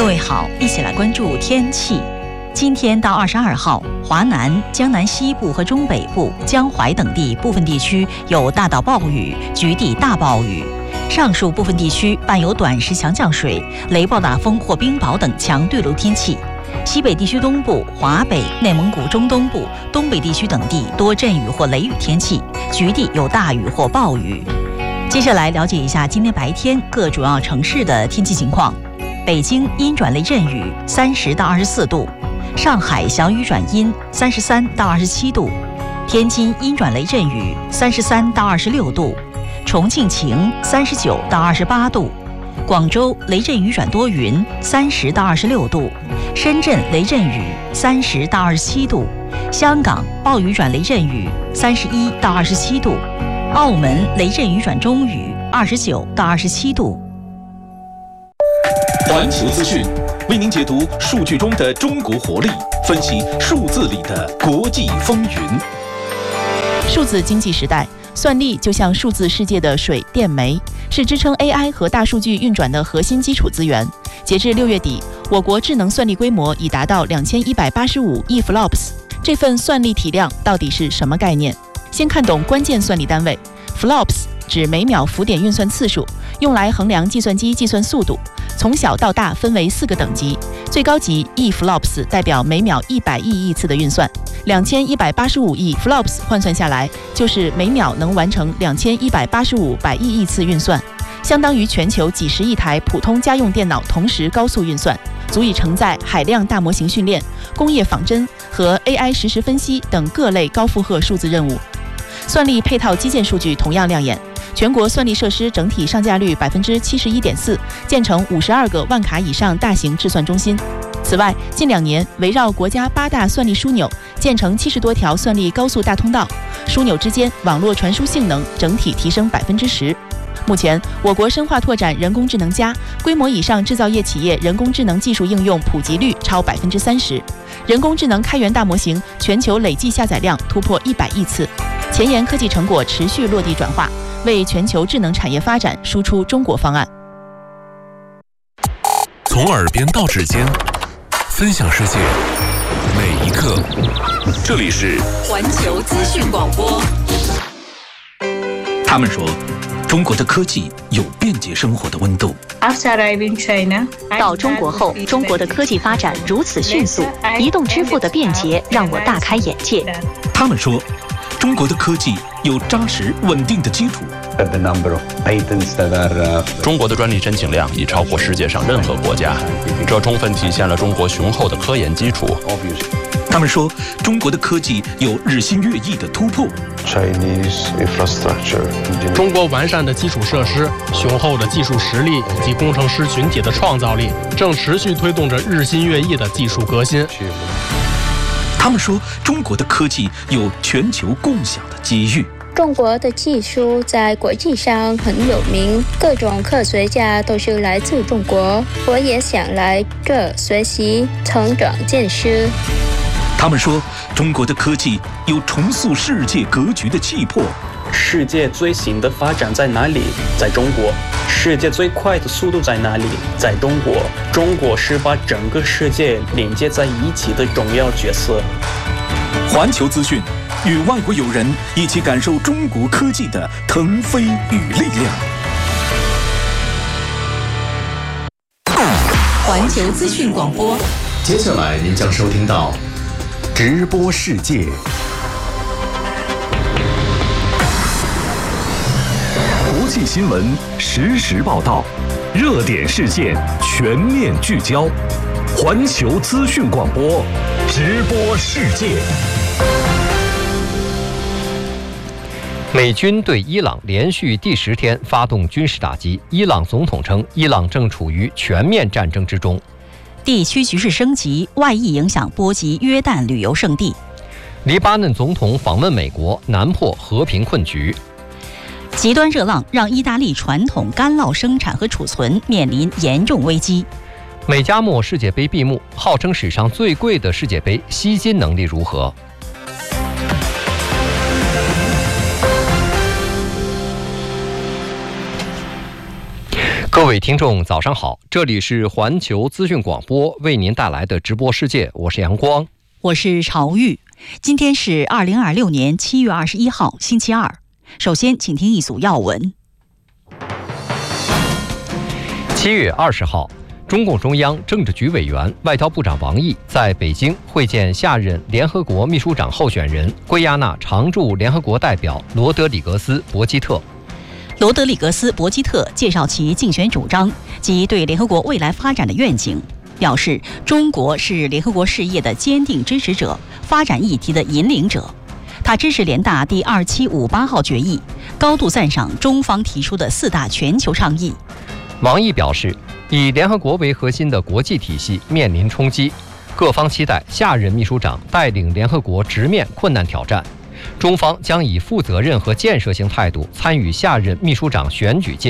各位好，一起来关注天气。今天到22号，华南、江南西部和中北部、江淮等地部分地区有大到暴雨，局地大暴雨。上述部分地区伴有短时强降水、雷暴大风或冰雹等强对流天气。西北地区东部、华北、内蒙古中东部、东北地区等地多阵雨或雷雨天气，局地有大雨或暴雨。接下来了解一下今天白天各主要城市的天气情况。北京阴转雷阵雨，30到24度；上海小雨转阴，33到27度；天津阴转雷阵雨，33到26度；重庆晴，39到28度；广州雷阵雨转多云，30到26度；深圳雷阵雨，30到27度；香港暴雨转雷阵雨，31到27度；澳门雷阵雨转中雨，29到27度。 环球资讯为您解读数据中的中国活力，分析数字里的国际风云。 数字经济时代，算力就像数字世界的水电煤，是支撑 AI 和大数据运转的核心基础资源。截至6月底，我国智能算力规模已达到2185亿 flops。这份算力体量到底是什么概念？先看懂关键算力单位。flops 指每秒浮点运算次数，用来衡量计算机计算速度。从小到大分为4个等级，最高级 亿 flops 代表每秒100亿亿次的运算，2185亿 flops 换算下来就是每秒能完成2185百亿亿次运算，相当于全球几十亿台普通家用电脑同时高速运算，足以承载海量大模型训练、工业仿真和 AI 实时分析等各类高负荷数字任务。算力配套基建数据同样亮眼。全国算力设施整体上架率71.4%，建成52个万卡以上大型制算中心。此外，近2年围绕国家8大算力枢纽，建成70多条算力高速大通道，枢纽之间网络传输性能整体提升10%。目前，我国深化拓展人工智能+，规模以上制造业企业人工智能技术应用普及率超30%，人工智能开源大模型全球累计下载量突破100亿次，前沿科技成果持续落地转化，为全球智能产业发展输出中国方案。 从耳边到指尖，分享世界每一刻。这里是环球资讯广播。 他们说，中国的科技有便捷生活的温度。 到中国后，中国的科技发展如此迅速，移动支付的便捷让我大开眼界。 他们说，中国的科技有扎实稳定的基础。 中国的专利申请量已超过世界上任何国家，这充分体现了中国雄厚的科研基础。 他们说，中国的科技有日新月异的突破。 中国完善的基础设施、雄厚的技术实力以及工程师群体的创造力，正持续推动着日新月异的技术革新。 他们说，中国的科技有全球共享的机遇。 中国的技术在国际上很有名，各种科学家都是来自中国，我也想来这学习、成长见识。 他们说，中国的科技有重塑世界格局的气魄。 世界最新的发展在哪里？在中国。世界最快的速度在哪里？在中国。中国是把整个世界连接在一起的重要角色。 环球资讯，与外国友人一起感受中国科技的腾飞与力量。 环球资讯广播， 接下来您将收听到直播世界。国际新闻实时报道，热点事件全面聚焦。环球资讯广播，直播世界。 美军对伊朗连续第10天发动军事打击，伊朗总统称，伊朗正处于全面战争之中。 地区局势升级，外溢影响波及约旦旅游胜地。 黎巴嫩总统访问美国，难破和平困局。 极端热浪让意大利传统干酪生产和储存面临严重危机。 美加墨世界杯闭幕，号称史上最贵的世界杯，吸金能力如何？各位位听众早上好，这里是环球资讯广播为您带来的直播世界，我是阳光， 我是朝玉。今天是2026年7月21号星期二。首先请听一组要闻。 7月20号，中共中央政治局委员、外交部长王毅在北京会见下任联合国秘书长候选人、圭亚那常驻联合国代表罗德里格斯·博基特。 罗德里格斯·博基特介绍其竞选主张及对联合国未来发展的愿景，表示中国是联合国事业的坚定支持者，发展议题的引领者。他支持联大第2758号决议，高度赞赏中方提出的4大全球倡议。 王毅表示，以联合国为核心的国际体系面临冲击，各方期待下任秘书长带领联合国直面困难挑战。中方将以负责任和建设性态度参与下任秘书长选举进